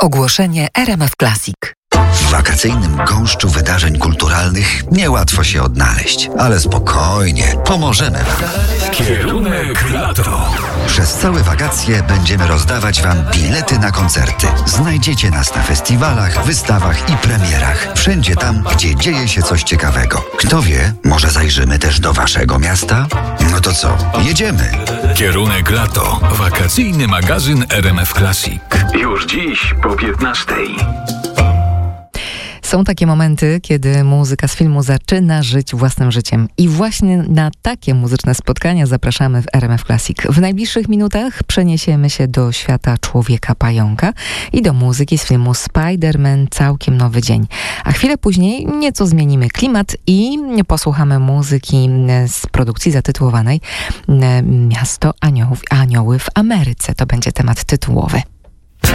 Ogłoszenie RMF Classic. W wakacyjnym gąszczu wydarzeń kulturalnych niełatwo się odnaleźć, ale spokojnie, pomożemy Wam. Kierunek lato. Przez całe wakacje będziemy rozdawać Wam bilety na koncerty. Znajdziecie nas na festiwalach, wystawach i premierach. Wszędzie tam, gdzie dzieje się coś ciekawego. Kto wie, może zajrzymy też do Waszego miasta? No to co, jedziemy! Kierunek lato. Wakacyjny magazyn RMF Classic. Już dziś po 15:00. Są takie momenty, kiedy muzyka z filmu zaczyna żyć własnym życiem. I właśnie na takie muzyczne spotkania zapraszamy w RMF Classic. W najbliższych minutach przeniesiemy się do świata Człowieka Pająka i do muzyki z filmu Spider-Man Całkiem Nowy Dzień. A chwilę później nieco zmienimy klimat i posłuchamy muzyki z produkcji zatytułowanej Miasto Aniołów, Anioły w Ameryce. To będzie temat tytułowy.